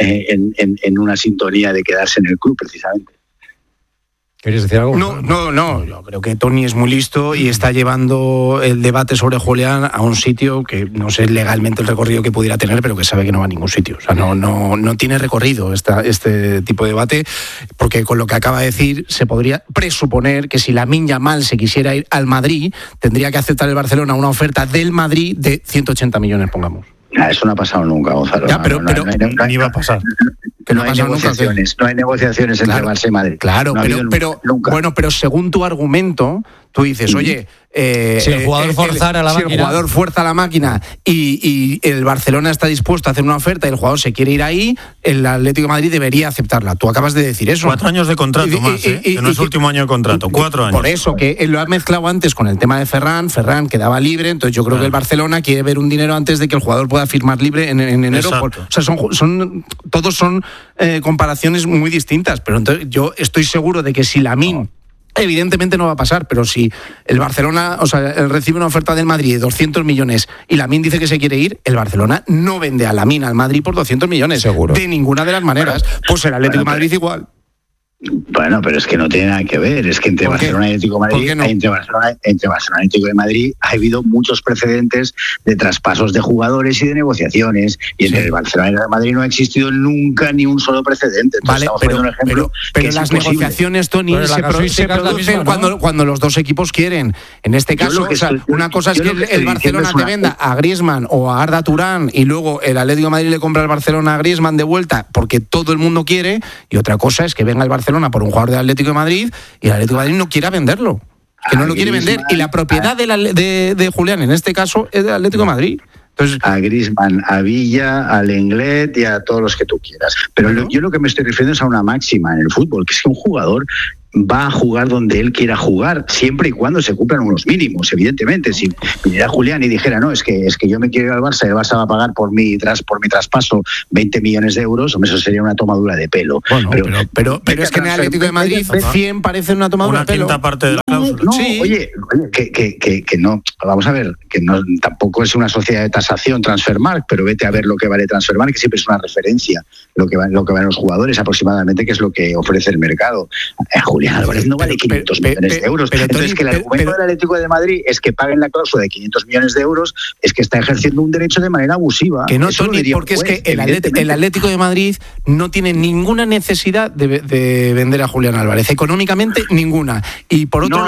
en una sintonía de quedarse en el club precisamente. ¿Querías decir algo? No, yo creo que Tony es muy listo y está llevando el debate sobre Julián a un sitio que no sé legalmente el recorrido que pudiera tener, pero que sabe que no va a ningún sitio. O sea, no tiene recorrido este tipo de debate, porque con lo que acaba de decir se podría presuponer que si Lamine Yamal se quisiera ir al Madrid, tendría que aceptar el Barcelona una oferta del Madrid de 180 millones, pongamos. Eso no ha pasado nunca, Gonzalo. Ya, pero ni va a pasar. Que no hay negociaciones entre Barça y Madrid. Claro, pero según tu argumento, tú dices, oye, si el jugador forzara la máquina, si el jugador fuerza la máquina y el Barcelona está dispuesto a hacer una oferta y el jugador se quiere ir ahí, el Atlético de Madrid debería aceptarla. Tú acabas de decir eso. 4 años de contrato más, que no es último año de contrato, 4 años. Por eso, que él lo ha mezclado antes con el tema de Ferran quedaba libre, entonces yo creo que el Barcelona quiere ver un dinero antes de que el jugador pueda firmar libre en enero. O sea, todos son comparaciones muy distintas, pero entonces yo estoy seguro de que si Lamine, evidentemente no va a pasar, pero si el Barcelona, recibe una oferta del Madrid de 200 millones y Lamine dice que se quiere ir, el Barcelona no vende a Lamine al Madrid por 200 millones. Seguro. De ninguna de las maneras. Pues el Atlético de Madrid igual. Bueno, pero es que no tiene nada que ver. Es que entre Barcelona y Atlético de Madrid, no? entre Barcelona y Atlético de Madrid ha habido muchos precedentes de traspasos de jugadores y de negociaciones. Y entre el Barcelona y el Madrid no ha existido nunca ni un solo precedente. Entonces, vale, pero las negociaciones, Tony, se producen cuando los dos equipos quieren. En este caso, una cosa es que el Barcelona te venda a Griezmann o a Arda Turán y luego el Atlético de Madrid le compra al Barcelona a Griezmann de vuelta porque todo el mundo quiere, y otra cosa es que venga el Barcelona por un jugador del Atlético de Madrid y el Atlético de Madrid no quiera venderlo, que no lo quiere vender, y la propiedad de Julián en este caso es del Atlético de Madrid. Entonces, a Griezmann, a Villa, a Lenglet y a todos los que tú quieras. Pero yo lo que me estoy refiriendo es a una máxima en el fútbol, que es que un jugador va a jugar donde él quiera jugar, siempre y cuando se cumplan unos mínimos, evidentemente. Si viniera Julián y dijera, no, es que yo me quiero ir al Barça y el Barça va a pagar por mi traspaso 20 millones de euros, eso sería una tomadura de pelo. Bueno, pero es que en el Atlético de Madrid 100 parece una tomadura de pelo. Una quinta parte de la cláusula. No, sí. Oye, que no, vamos a ver, que no tampoco es una sociedad de tasación Transfermarkt, pero vete a ver lo que vale Transfermarkt, que siempre es una referencia, lo que valen los jugadores aproximadamente, que es lo que ofrece el mercado. Julián Álvarez no vale 500 millones de euros. Entonces, que el argumento del Atlético de Madrid es que paguen la cláusula de 500 millones de euros, es que está ejerciendo un derecho de manera abusiva. Que no, Tony, porque es que el Atlético de Madrid no tiene ninguna necesidad de vender a Julián Álvarez, económicamente ninguna. Y por otro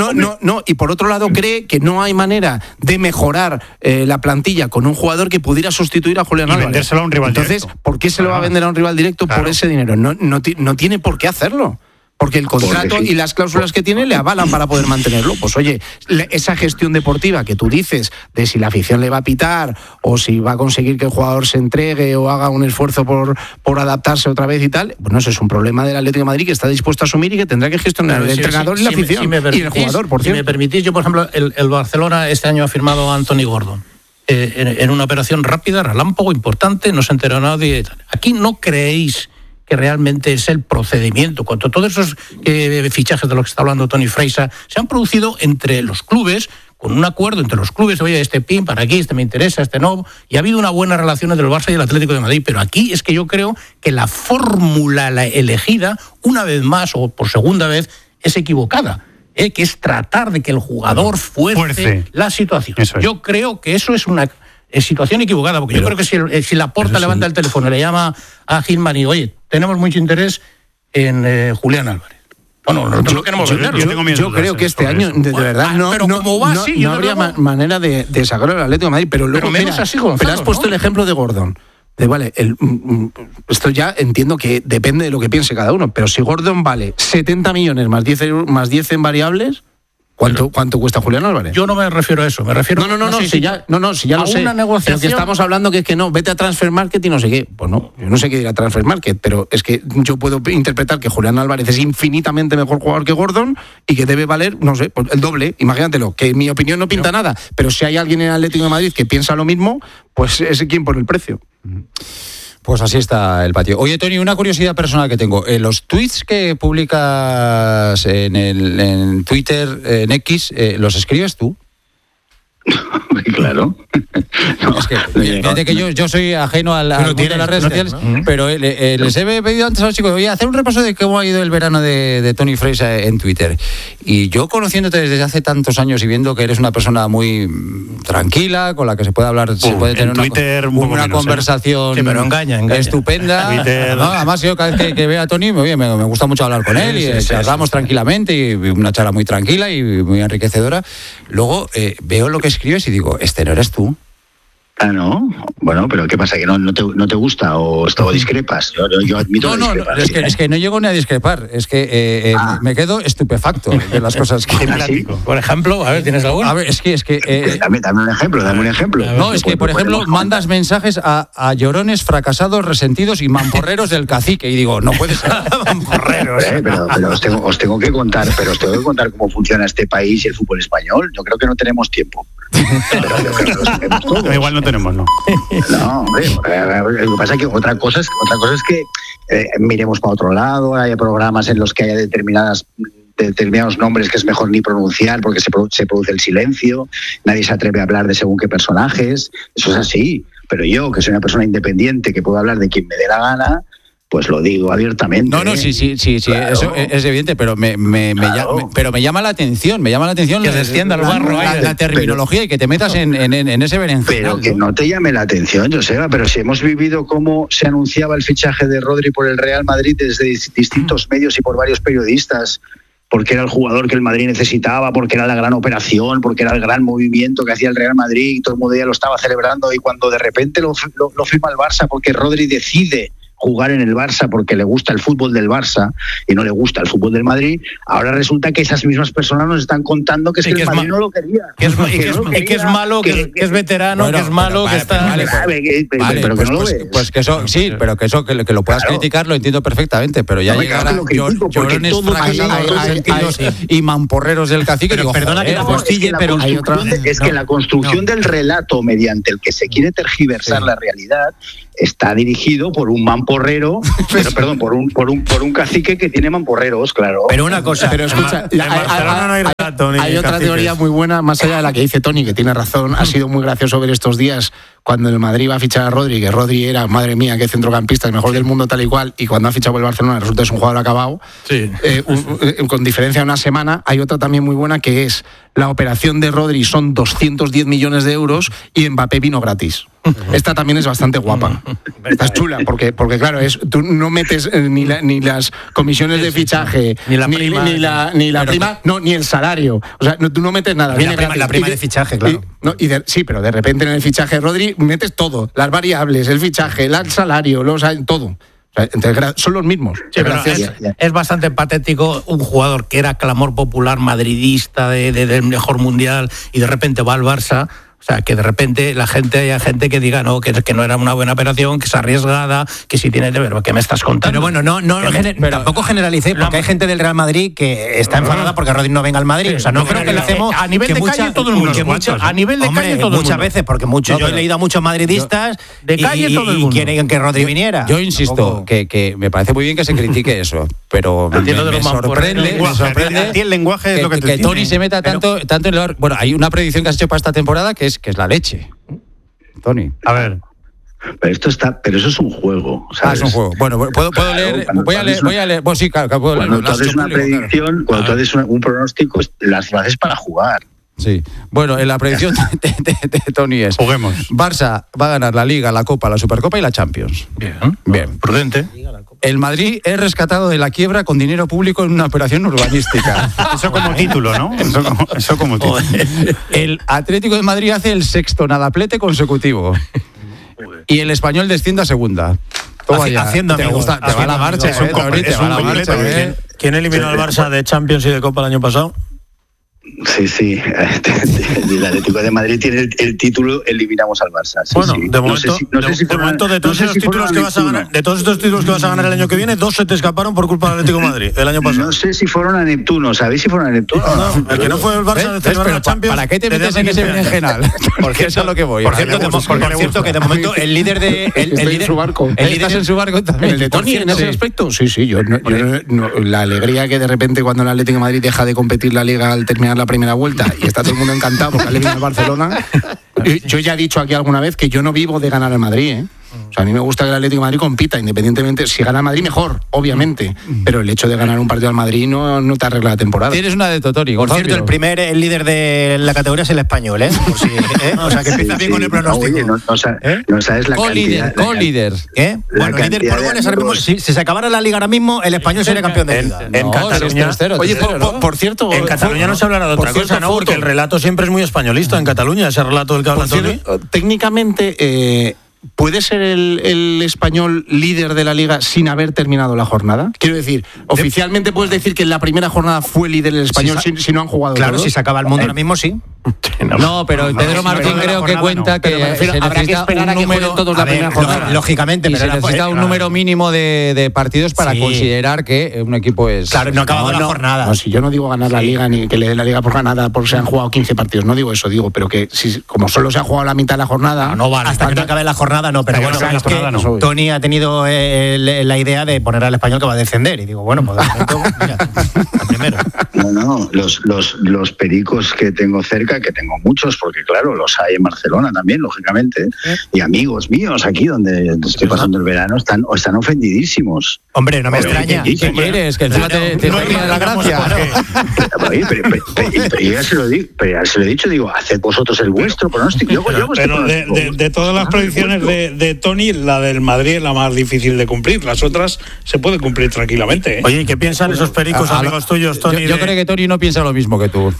lado cree que no hay manera de mejorar la plantilla con un jugador que pudiera sustituir a Julián Álvarez. Vendérselo a un rival Entonces, directo. ¿por qué se lo va a vender a un rival directo por ese dinero? No tiene por qué hacerlo. Porque el contrato y las cláusulas que tiene le avalan para poder mantenerlo. Pues oye, esa gestión deportiva que tú dices de si la afición le va a pitar o si va a conseguir que el jugador se entregue o haga un esfuerzo por adaptarse otra vez y tal, bueno, eso es un problema del Atlético de Madrid que está dispuesto a asumir y que tendrá que gestionar el entrenador y la afición y el jugador, por cierto. Si me permitís, yo, por ejemplo, el Barcelona este año ha firmado a Anthony Gordon. En una operación rápida, relámpago, importante, no se enteró nadie. Aquí no creéis que realmente es el procedimiento, cuando todos esos fichajes de los que está hablando Tony Freisa se han producido entre los clubes, con un acuerdo entre los clubes, oye, este pin para aquí, este me interesa, este no, y ha habido una buena relación entre el Barça y el Atlético de Madrid, pero aquí es que yo creo que la fórmula elegida, una vez más o por segunda vez, es equivocada. Que es tratar de que el jugador fuerce la situación. Yo creo que eso es una situación equivocada, porque yo creo que si Laporta levanta el teléfono y le llama a Gilman y oye, tenemos mucho interés en Julián Álvarez. Bueno, nosotros no queremos venderlo. Yo creo que este año, de verdad, no habría manera de sacarlo del Atlético de Madrid, pero luego pero has puesto el ejemplo de Gordon. Esto ya entiendo que depende de lo que piense cada uno, pero si Gordon vale 70 millones más 10 en variables, ¿cuánto cuesta Julián Álvarez? Yo no me refiero a eso, me refiero si ya lo sé. Una negociación. Pero que estamos hablando que es que no, vete a Transfermarkt y no sé qué. Pues no, yo no sé qué dirá Transfermarkt, pero es que yo puedo interpretar que Julián Álvarez es infinitamente mejor jugador que Gordon y que debe valer, no sé, pues el doble. Imagínatelo, que en mi opinión no pinta nada, pero si hay alguien en el Atlético de Madrid que piensa lo mismo, pues es quien pone el precio. Pues así está el patio. Oye, Tony, una curiosidad personal que tengo. Los tweets que publicas en Twitter, en X, ¿los escribes tú? Claro. No, es que, fíjate que yo soy ajeno al mundo de las redes sociales, ¿no? Pero les he pedido antes a los chicos, oye, hacer un repaso de cómo ha ido el verano de Tony Freisa en Twitter. Y yo, conociéndote desde hace tantos años y viendo que eres una persona muy tranquila, con la que se puede hablar, se puede tener una conversación pero engaña. Estupenda. ¿No? Además, yo cada vez que veo a Tony, me gusta mucho hablar con él y charlamos tranquilamente, y una charla muy tranquila y muy enriquecedora. Luego veo lo que escribes y digo, ¿este no eres tú? Ah, no. Bueno, pero ¿qué pasa? ¿Que no te gusta o discrepas? Yo admito discrepar. Es que no llego ni a discrepar. Es que me quedo estupefacto de las cosas que... Por ejemplo, a ver, ¿tienes alguna? A ver, es que dame un ejemplo. No, es que, por ejemplo, mandas mensajes a llorones, fracasados, resentidos y mamporreros del cacique. Y digo, no puede ser. Mamporreros. Pero os tengo que contar cómo funciona este país y el fútbol español. Yo creo que no tenemos tiempo. Pero igual no tenemos, ¿no? No, hombre, lo que pasa es que otra cosa es que miremos para otro lado, haya programas en los que haya determinados nombres que es mejor ni pronunciar porque se produce el silencio, nadie se atreve a hablar de según qué personajes, eso es así, pero yo, que soy una persona independiente, que puedo hablar de quien me dé la gana, pues lo digo abiertamente. No, sí, claro. Eso es evidente, pero me llama la atención, que descienda el barro, la terminología y que te metas en ese berenjenal. Pero que no te llame la atención, Joseba, pero si hemos vivido cómo se anunciaba el fichaje de Rodri por el Real Madrid desde distintos medios y por varios periodistas, porque era el jugador que el Madrid necesitaba, porque era la gran operación, porque era el gran movimiento que hacía el Real Madrid, y todo el mundo ya lo estaba celebrando, y cuando de repente lo firma el Barça porque Rodri decide jugar en el Barça porque le gusta el fútbol del Barça y no le gusta el fútbol del Madrid, ahora resulta que esas mismas personas nos están contando que es que el Madrid no lo quería. Que es malo, que es veterano, que es malo, que está... Pero que no lo ves. Pues que eso, sí, pero que eso, que lo puedas criticar, lo entiendo perfectamente, pero ya llegarán llorones fracasados y mamporreros del cacique. Pero perdona que la postille, pero hay otra... Es que la construcción del relato mediante el que se quiere tergiversar la realidad está dirigido por un mamporrero, por un cacique que tiene mamporreros, claro. Pero una cosa, pero escucha, hay otra teoría muy buena, más allá de la que dice Tony, que tiene razón. Ha sido muy gracioso ver estos días cuando el Madrid va a fichar a Rodri, que Rodri era, madre mía, qué centrocampista, el mejor del mundo tal y cual, y cuando ha fichado el Barcelona resulta que es un jugador acabado. Sí. Con diferencia de una semana. Hay otra también muy buena, que es la operación de Rodri son 210 millones de euros y Mbappé vino gratis. Esta también es bastante guapa. Esta es chula, porque claro, tú no metes ni las comisiones de fichaje, ni la prima, no, ni el salario. O sea, tú no metes nada. La prima de fichaje, claro. Sí, pero de repente en el fichaje de Rodri metes todo, las variables, el fichaje, el salario, todo. Entonces, son los mismos. Sí, pero es bastante patético un jugador que era clamor popular madridista del mejor mundial y de repente va al Barça. O sea, que de repente haya gente que diga que no era una buena operación, que es arriesgada, que sí tiene deber, ¿qué me estás contando? Pero bueno, tampoco generalicéis, porque hay gente del Real Madrid que está enfadada porque Rodri no venga al Madrid. O sea, no creo que le hacemos a nivel de calle todo el mundo. A nivel de calle todo el mundo. Muchas veces, porque yo he leído a muchos madridistas de calle todo el mundo. Y quieren que Rodri viniera. Yo insisto que me parece muy bien que se critique eso, pero me sorprende el lenguaje es lo que Tony se meta tanto en el... Bueno, hay una predicción que has hecho para esta temporada que es la leche. Tony. A ver. Pero eso es un juego, ¿sabes? Es un juego. Bueno, puedo leer. Voy a leer. Bueno, sí, claro, puedo leer. Cuando tú haces una predicción, cuando tú haces un pronóstico, las haces para jugar. Sí. Bueno, en la predicción de Tony es: juguemos. Barça va a ganar la Liga, la Copa, la Supercopa y la Champions. Bien. Prudente. El Madrid es rescatado de la quiebra con dinero público en una operación urbanística. Eso como título, ¿no? Eso como título. El Atlético de Madrid hace el 6º nadaplete consecutivo. Y el Español desciende a segunda. Haciendo te gusta, te va la marcha. ¿Quién eliminó al Barça de Champions y de Copa el año pasado? Sí. El Atlético de Madrid tiene el título, eliminamos al Barça. De momento, de todos estos títulos que vas a ganar el año que viene, 2 se te escaparon por culpa del Atlético de Madrid el año pasado. No sé si fueron a Neptuno, ¿sabéis si fueron a Neptuno? No, el que no fue el Barça de celebrar la Champions. ¿Para qué te metes en ese berenjenal? Porque eso es lo que voy. Por cierto, que de momento el líder de... Estoy en su barco. ¿Estás en su barco también? ¿El de Tony en ese aspecto? Sí. Yo la alegría que de repente cuando el Atlético de Madrid deja de competir la Liga al terminar la primera vuelta y está todo el mundo encantado porque ha eliminado al Barcelona. Yo ya he dicho aquí alguna vez que yo no vivo de ganar al Madrid, ¿eh? O sea, a mí me gusta que el Atlético de Madrid compita, independientemente. Si gana el Madrid, mejor, obviamente. Pero el hecho de ganar un partido al Madrid no te arregla la temporada. Tienes una de Totori. Por cierto, el líder de la categoría es el Español, ¿eh? O sea, que empieza bien con el pronóstico. Oye, no sabes la cantidad. Co-líder. ¿Qué? Bueno, líder por goles ahora mismo. Si se acabara la Liga ahora mismo, el Español sería campeón de Liga. En Cataluña. Oye, por cierto. En Cataluña no se hablará de otra cosa, ¿no? Porque el relato siempre es muy españolista en Cataluña, ese relato del que habla Tony. Técnicamente. ¿Puede ser el Español líder de la Liga sin haber terminado la jornada? Quiero decir, oficialmente puedes decir que en la primera jornada fue líder el Español si no han jugado. Claro, si se acaba el mundo ahora mismo, sí. No, pero Pedro Martín creo que cuenta que se necesita un número todos la primera jornada. Lógicamente, pero se necesita un número mínimo de partidos para considerar que un equipo es... Claro, no ha acabado la jornada. No, si yo no digo ganar la Liga ni que le den la Liga por ganada porque se han jugado 15 partidos, no digo eso, pero que si como solo se ha jugado la mitad de la jornada... No vale. Hasta que no acabe la jornada, no, pero bueno, es que Tony ha tenido la idea de poner al Español que va a descender y digo, bueno, pues de momento, mira, primero. No, los pericos que tengo cerca cerca, que tengo muchos, porque claro, los hay en Barcelona también, lógicamente, y amigos míos aquí donde estoy pasando el verano están ofendidísimos. Hombre, no me extraña. ¿Qué quieres? Que encima te ríe la gracia. Pero ya se lo he dicho, digo, haced vosotros el vuestro pronóstico. Pero de todas las predicciones de Tony, la del Madrid es la más difícil de cumplir. Las otras se pueden cumplir tranquilamente. Oye, ¿y qué piensan esos pericos amigos tuyos, Tony? Yo creo que Tony no piensa lo mismo que tú.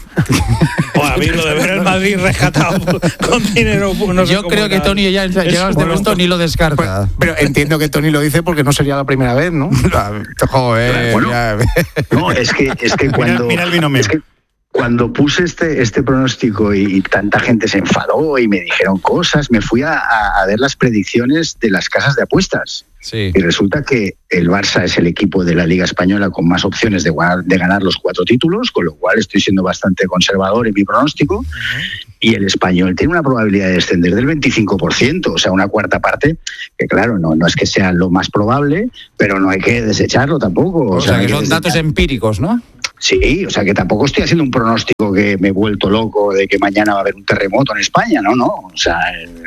A mí lo de ver el Madrid rescatado con dinero... No sé yo creo que Tony ya llegado a este punto ni lo descarta. Pero entiendo que Tony lo dice porque no sería la primera vez, ¿no? Joder. Bueno, no, es que cuando... Mira el binomio. Es que cuando puse este pronóstico y tanta gente se enfadó y me dijeron cosas, me fui a ver las predicciones de las casas de apuestas. Sí. Y resulta que el Barça es el equipo de la Liga Española con más opciones de ganar los 4 títulos, con lo cual estoy siendo bastante conservador en mi pronóstico. Y el Español tiene una probabilidad de descender del 25%, o sea, una cuarta parte, que claro, no es que sea lo más probable, pero no hay que desecharlo tampoco. O sea que son datos empíricos, ¿no? Sí, o sea que tampoco estoy haciendo un pronóstico que me he vuelto loco de que mañana va a haber un terremoto en España, no, o sea,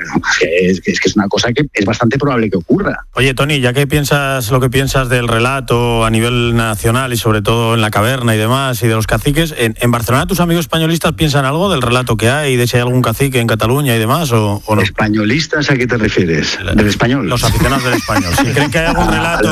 es que es una cosa que es bastante probable que ocurra. Oye, Tony, ya que piensas lo que piensas del relato a nivel nacional y sobre todo en la caverna y demás y de los caciques, ¿en Barcelona tus amigos españolistas piensan algo del relato que hay, de si hay algún cacique en Cataluña y demás o no? ¿Españolistas a qué te refieres? ¿Del español? Los aficionados del español. Si creen que hay algún relato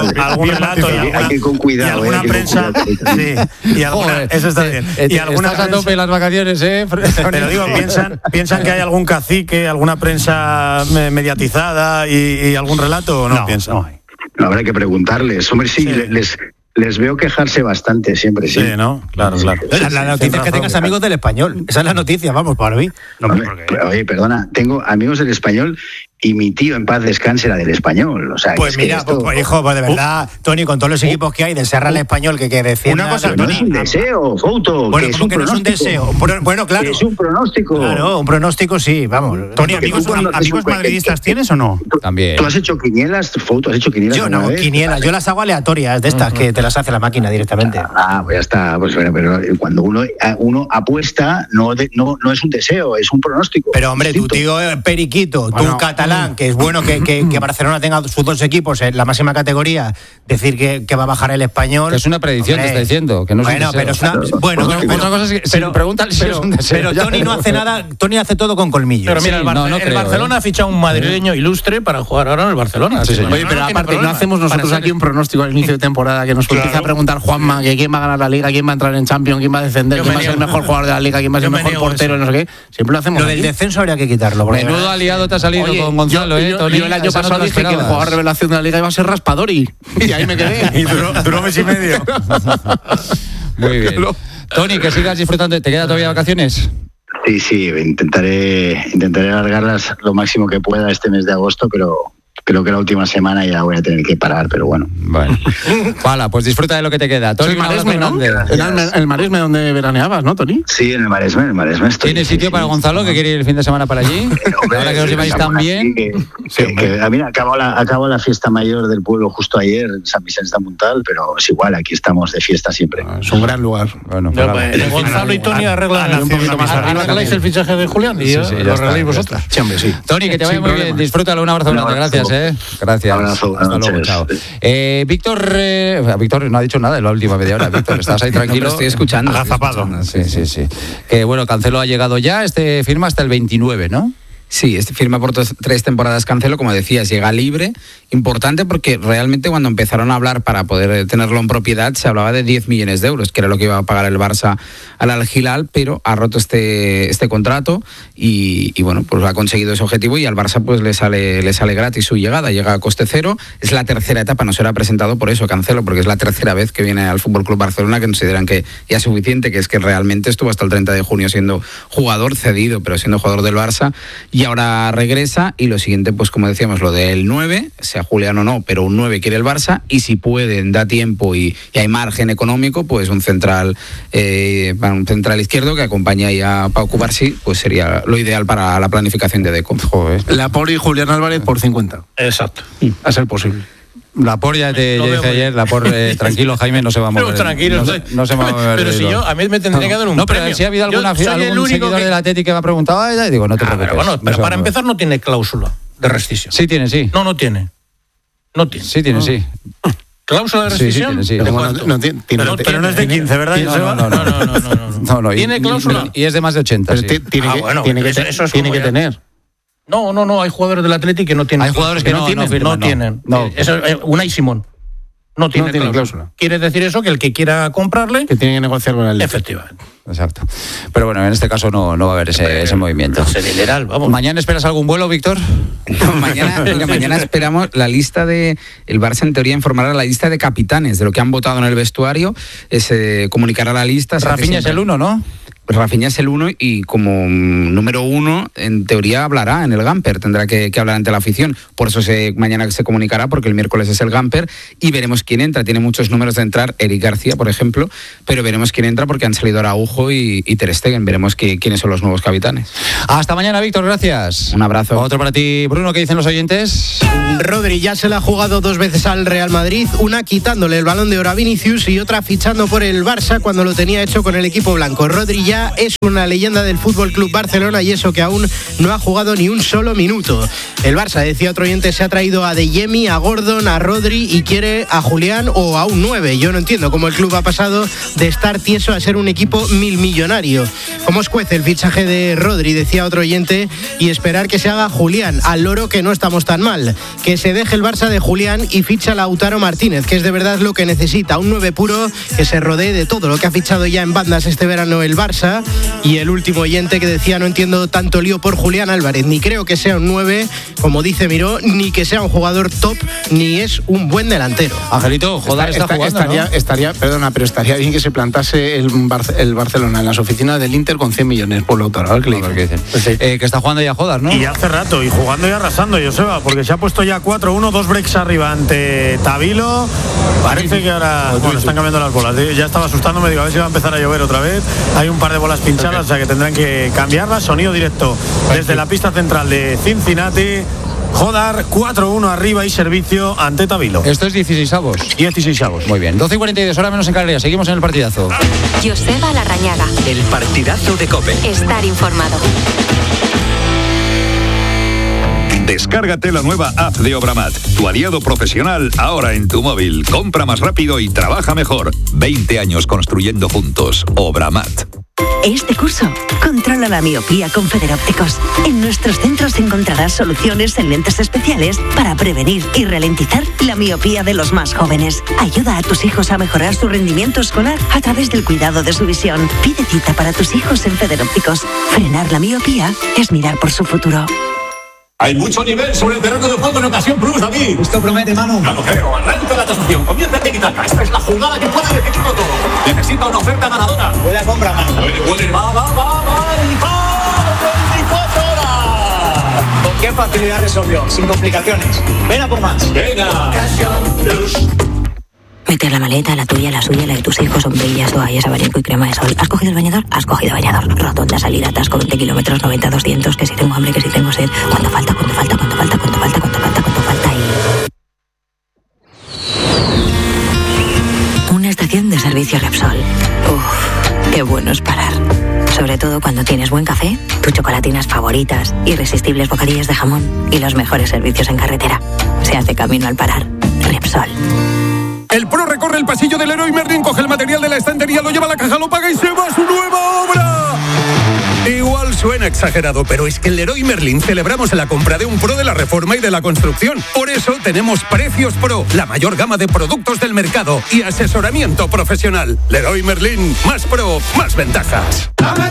y hay que ir con cuidado, y alguna prensa, sí, eso está bien. Y alguna estás a tope en las vacaciones, Pero digo, ¿piensan que hay algún cacique, alguna prensa mediatizada y algún relato o no piensan? No, habrá que preguntarles. Hombre, sí. Les veo quejarse bastante siempre, sí. Sí, ¿no? Claro. La noticia es que tengas amigos del Español. Esa es la noticia, vamos, para mí. Oye, perdona, tengo amigos del Español y mi tío en paz descanse era del Español. O sea, pues mira, hijo, pues de verdad, Tony, con todos los equipos que hay, de Serra al Español, que defienda... Una cosa, no es un deseo, Fouto. Bueno, ¿cómo que no es un deseo? Bueno, claro. Es un pronóstico. Claro, un pronóstico sí, vamos. Tony, ¿amigos madridistas tienes o no? También. ¿Tú has hecho quinielas, Fouto? ¿Has hecho quinielas? Yo no, quinielas. Yo las hago aleatorias, de estas que te las hace la máquina directamente. Pues ya está. Pues bueno, pero cuando uno apuesta, no es un deseo, es un pronóstico. Pero hombre, tu tío Periquito, tú catalán, que es bueno que Barcelona tenga sus 2 equipos en la máxima categoría, decir que va a bajar el Español. Que es una predicción, te está diciendo. Que no es bueno, pero es una. Bueno, otra cosa es que pregúntale si es un deseo. Pero Tony no hace nada, Tony hace todo con colmillos. Pero mira, el Barcelona ha fichado un madrileño ilustre para jugar ahora en el Barcelona. Oye, pero aparte, no hacemos nosotros aquí un pronóstico al inicio de temporada que nos empieza a preguntar Juanma que quién va a ganar la Liga, quién va a entrar en Champions, quién va a descender, quién va a ser el mejor jugador de la Liga, quién va a ser el mejor portero, no sé qué. Siempre lo hacemos. Lo del descenso habría que quitarlo. Menudo aliado te ha salido con Gonzalo, Tony. Yo el año pasado dije que el jugador revelación de la Liga iba a ser Raspadori. Y ahí me quedé. Y duró mes y medio. Muy bien. Tony, que sigas disfrutando. ¿Te quedan todavía vacaciones? Sí, intentaré alargarlas lo máximo que pueda este mes de agosto, pero creo que la última semana ya voy a tener que parar, pero bueno. Vale, pues disfruta de lo que te queda. Tony, el Maresme, ¿no? El Maresme donde veraneabas, ¿no, Tony? Sí, en el Maresme estoy. ¿Tienes sitio para Gonzalo que quiere ir el fin de semana para allí? Ahora que os lleváis tan bien. Mira, acabo la fiesta mayor del pueblo justo ayer en San Vicente de Montal, pero es igual, aquí estamos de fiesta siempre. Es un gran lugar. Bueno, Gonzalo y Tony arreglan un poquito más arriba. Arregláis el fichaje de Julián y lo arregláis vosotros. Sí. Tony, que te vaya muy bien. Disfrútalo. Un abrazo grande. Gracias. Gracias. Abrazo, hasta luego, chao. Víctor no ha dicho nada en la última media hora. Víctor, estás ahí tranquilo. No, estoy escuchando. Agazapado. Sí. Que bueno, Cancelo ha llegado ya. Firma hasta el 29, ¿no? Sí, firma por 3 temporadas Cancelo, como decías, llega libre. Importante porque realmente cuando empezaron a hablar para poder tenerlo en propiedad se hablaba de 10 millones de euros, que era lo que iba a pagar el Barça al Al Hilal, pero ha roto este contrato y bueno, pues ha conseguido ese objetivo y al Barça pues le sale gratis su llegada, llega a coste cero. Es la tercera etapa, no será presentado por eso Cancelo, porque es la tercera vez que viene al FC Barcelona, que consideran que ya es suficiente, que es que realmente estuvo hasta el 30 de junio siendo jugador cedido, pero siendo jugador del Barça. Y ahora regresa y lo siguiente, pues como decíamos, lo del 9, sea Julián o no, pero un 9 quiere el Barça y si pueden, da tiempo y hay margen económico, pues un central izquierdo que acompaña ahí a Pau Cubarsí, pues sería lo ideal para la planificación de Deco. La Poli y Julián Álvarez por 50. Exacto. A ser posible. Laporte, ya te dije ayer, Laporte, tranquilo, Jaime, no se va a mover. Tranquilo, no se va a mover. Pero si yo, a mí me tendría que dar un premio. premio. Pero si ha habido algún seguidor del Atleti que me ha preguntado, digo, no te preocupes. Pero bueno, pero para empezar no tiene cláusula de rescisión. Sí tiene, sí. No tiene. No tiene. Sí tiene, sí. ¿Cláusula de rescisión? Sí, ¿De cuánto? Pero no es de 15, ¿verdad? No. ¿Tiene cláusula? Y es de más de 80. Tiene que tener. No, hay jugadores del Atlético que no tienen. Hay jugadores que no tienen. Eso, Unai Simón. No tiene cláusula. ¿Quiere decir eso? Que el que quiera comprarle... Que tiene que negociar con el... Efectivamente. Exacto. Pero bueno, en este caso no va a haber ese movimiento. Vamos. ¿Mañana esperas algún vuelo, Víctor? No, mañana esperamos la lista de... El Barça, en teoría, informará la lista de capitanes de lo que han votado en el vestuario. Se comunicará la lista. Rafinha es el 1, ¿no? Rafinha es el 1 y como número 1, en teoría, hablará en el Gamper. Tendrá que hablar ante la afición. Por eso mañana se comunicará, porque el miércoles es el Gamper y veremos quién entra. Tiene muchos números de entrar, Eric García, por ejemplo, pero veremos quién entra porque han salido Araujo y Ter Stegen. Veremos quiénes son los nuevos capitanes. Hasta mañana, Víctor, gracias. Un abrazo. Otro para ti, Bruno, ¿qué dicen los oyentes? Rodri ya se la ha jugado 2 veces al Real Madrid, una quitándole el Balón de Oro a Vinicius y otra fichando por el Barça cuando lo tenía hecho con el equipo blanco. Rodri ya es una leyenda del Fútbol Club Barcelona y eso que aún no ha jugado ni un solo minuto. El Barça, decía otro oyente, se ha traído a De Jemi, a Gordon, a Rodri y quiere a Julián o a un 9. Yo no entiendo cómo el club ha pasado de estar tieso a ser un equipo millonario. ¿Cómo escuece el fichaje de Rodri? Decía otro oyente, y esperar que se haga Julián. Al loro que no estamos tan mal. Que se deje el Barça de Julián y ficha a Lautaro Martínez, que es de verdad lo que necesita. Un 9 puro que se rodee de todo lo que ha fichado ya en bandas este verano el Barça. Y el último oyente que decía, no entiendo tanto lío por Julián Álvarez, ni creo que sea un 9, como dice Miró, ni que sea un jugador top, ni es un buen delantero. Angelito, joder, está jugando, estaría bien que se plantase el Barcelona en las oficinas del Inter con 100 millones por Lautaro. A ver qué le dicen. Que está jugando ya Jodar, ¿no? Y hace rato, y jugando y arrasando, Joseba, porque se ha puesto ya 4-1, 2 breaks arriba ante Tabilo. Parece que ahora están cambiando las bolas. Ya estaba asustándome, digo, a ver si va a empezar a llover otra vez. Hay un par de bolas pinchadas, o sea que tendrán que cambiarlas. Sonido directo desde la pista central de Cincinnati. Jodar 4-1 arriba y servicio ante Tabilo. Esto es 16avos. 16avos. Muy bien. 12:42, hora menos en Canarias. Seguimos en el partidazo. Joseba Larrañaga. El partidazo de COPE. Estar informado. Descárgate la nueva app de Obramat, tu aliado profesional ahora en tu móvil. Compra más rápido y trabaja mejor. 20 años construyendo juntos. Obramat. Este curso, controla la miopía con Federópticos. En nuestros centros encontrarás soluciones en lentes especiales para prevenir y ralentizar la miopía de los más jóvenes. Ayuda a tus hijos a mejorar su rendimiento escolar a través del cuidado de su visión. Pide cita para tus hijos en Federópticos. Frenar la miopía es mirar por su futuro. Hay mucho nivel sobre el terreno de juego en ocasión plus, David. Esto promete, Manu. Ya lo creo. Arranca la tasación. Comienza Tiki-Taka. Esta es la jugada que puede definirlo todo. Necesita una oferta ganadora. Buena compra, Manu. Puede. Va. Y va. 24 horas. ¿Con qué facilidad resolvió? Sin complicaciones. Ven a por más. Venga. Ocasión plus. Meter la maleta, la tuya, la suya, la de tus hijos, sombrillas, toallas, abanico y crema de sol. ¿Has cogido el bañador? Has cogido bañador. Rotonda, salida, atasco, 20 kilómetros, 90, 200, que si tengo hambre, que si tengo sed. ¿Cuánto falta y... Una estación de servicio Repsol. Uf, qué bueno es parar. Sobre todo cuando tienes buen café, tus chocolatinas favoritas, irresistibles bocadillas de jamón y los mejores servicios en carretera. Se hace camino al parar. Repsol. El pro recorre el pasillo del Leroy Merlin, coge el material de la estantería, lo lleva a la caja, lo paga y se va a su nueva obra. Igual suena exagerado, pero es que en Leroy Merlin celebramos la compra de un pro de la reforma y de la construcción. Por eso tenemos Precios Pro, la mayor gama de productos del mercado y asesoramiento profesional. Leroy Merlin, más pro, más ventajas.